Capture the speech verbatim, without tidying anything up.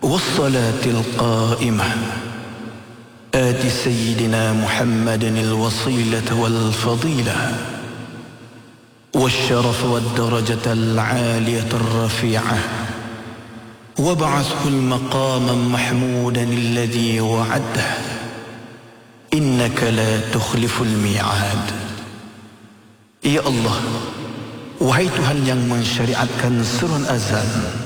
والصلاة القائمة آت سيدنا محمد الوصيلة والفضيلة والشرف والدرجة العالية الرفيعة وابعثه المقاما محمودا الذي وعده إنك لا تخلف الميعاد. Ya Allah, wahai Tuhan yang mensyariatkan surun azan,